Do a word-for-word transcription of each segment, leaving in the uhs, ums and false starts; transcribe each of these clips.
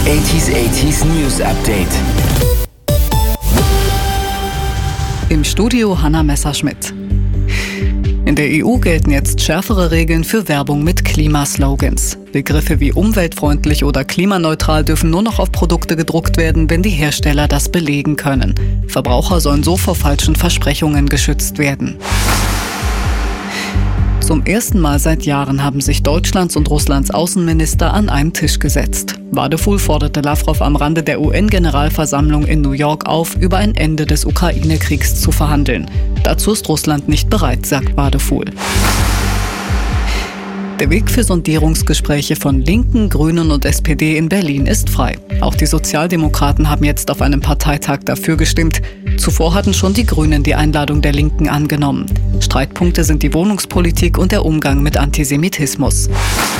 achtziger achtziger News Update. Im Studio Hanna Messerschmidt. In der E U gelten jetzt schärfere Regeln für Werbung mit Klimaslogans. Begriffe wie umweltfreundlich oder klimaneutral dürfen nur noch auf Produkte gedruckt werden, wenn die Hersteller das belegen können. Verbraucher sollen so vor falschen Versprechungen geschützt werden. Zum ersten Mal seit Jahren haben sich Deutschlands und Russlands Außenminister an einen Tisch gesetzt. Wadefuhl forderte Lavrov am Rande der U N-Generalversammlung in New York auf, über ein Ende des Ukraine-Kriegs zu verhandeln. Dazu ist Russland nicht bereit, sagt Wadefuhl. Der Weg für Sondierungsgespräche von Linken, Grünen und S P D in Berlin ist frei. Auch die Sozialdemokraten haben jetzt auf einem Parteitag dafür gestimmt. Zuvor hatten schon die Grünen die Einladung der Linken angenommen. Streitpunkte sind die Wohnungspolitik und der Umgang mit Antisemitismus.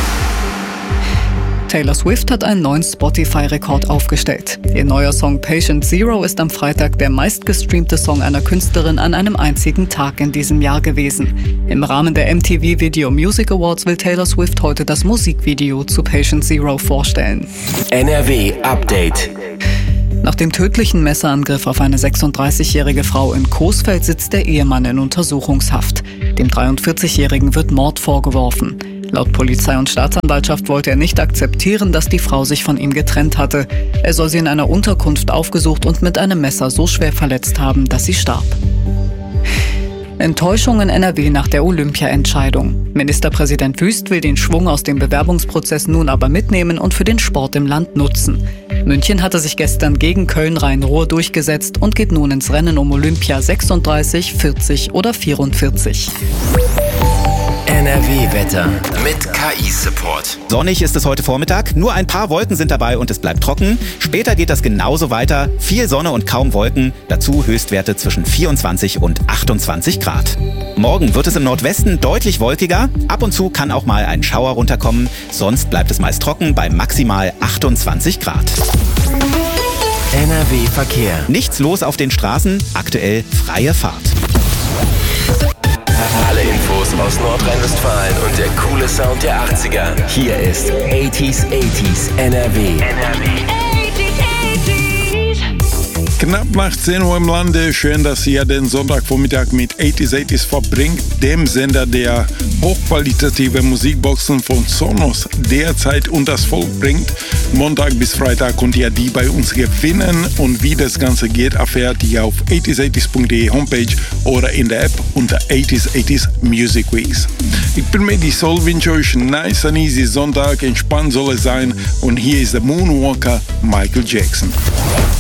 Taylor Swift hat einen neuen Spotify-Rekord aufgestellt. Ihr neuer Song Patient Zero ist am Freitag der meistgestreamte Song einer Künstlerin an einem einzigen Tag in diesem Jahr gewesen. Im Rahmen der M T V Video Music Awards will Taylor Swift heute das Musikvideo zu Patient Zero vorstellen. N R W Update. Nach dem tödlichen Messerangriff auf eine sechsunddreißigjährige Frau in Coesfeld sitzt der Ehemann in Untersuchungshaft. Dem dreiundvierzigjährigen wird Mord vorgeworfen. Laut Polizei und Staatsanwaltschaft wollte er nicht akzeptieren, dass die Frau sich von ihm getrennt hatte. Er soll sie in einer Unterkunft aufgesucht und mit einem Messer so schwer verletzt haben, dass sie starb. Enttäuschung in N R W nach der Olympia-Entscheidung. Ministerpräsident Wüst will den Schwung aus dem Bewerbungsprozess nun aber mitnehmen und für den Sport im Land nutzen. München hatte sich gestern gegen Köln-Rhein-Ruhr durchgesetzt und geht nun ins Rennen um Olympia sechsunddreißig, vierzig oder vierundvierzig. N R W-Wetter mit K I-Support. Sonnig ist es heute Vormittag, nur ein paar Wolken sind dabei und es bleibt trocken. Später geht das genauso weiter, viel Sonne und kaum Wolken, dazu Höchstwerte zwischen vierundzwanzig und achtundzwanzig Grad. Morgen wird es im Nordwesten deutlich wolkiger, ab und zu kann auch mal ein Schauer runterkommen, sonst bleibt es meist trocken bei maximal achtundzwanzig Grad. N R W-Verkehr. Nichts los auf den Straßen, aktuell freie Fahrt. Alle Infos aus Nordrhein-Westfalen und der coole Sound der achtziger. Hier ist achtziger achtziger N R W. N R W. Knapp nach zehn Uhr im Lande. Schön, dass ihr den Sonntagvormittag mit achtziger achtziger verbringt, dem Sender, der hochqualitative Musikboxen von Sonos derzeit unters Volk bringt. Montag bis Freitag könnt ihr die bei uns gewinnen und wie das Ganze geht, erfährt ihr auf achtziger achtziger punkt de Homepage oder in der App unter achtziger achtziger Music Weeks. Ich bin Medi Soul, wünsche euch einen nice and easy Sonntag, entspannt soll es sein und hier ist der Moonwalker Michael Jackson.